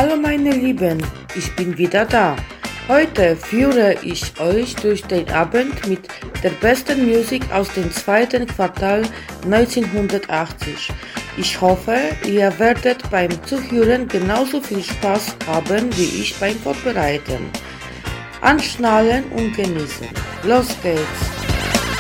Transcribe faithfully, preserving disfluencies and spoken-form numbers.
Hallo meine Lieben, ich bin wieder da. Heute führe ich euch durch den Abend mit der besten Musik aus dem zweiten Quartal neunzehnhundertachtzig. Ich hoffe, ihr werdet beim Zuhören genauso viel Spaß haben wie ich beim Vorbereiten. Anschnallen und genießen. Los geht's!